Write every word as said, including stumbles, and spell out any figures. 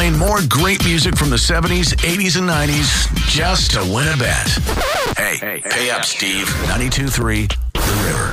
playing more great music from the seventies, eighties, and nineties just to win a bet. Hey, hey pay up, Steve. ninety-two point three The River.